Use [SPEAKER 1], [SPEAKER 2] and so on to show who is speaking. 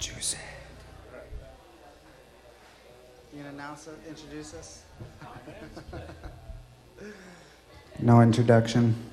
[SPEAKER 1] You gonna announce it, introduce us?
[SPEAKER 2] No introduction.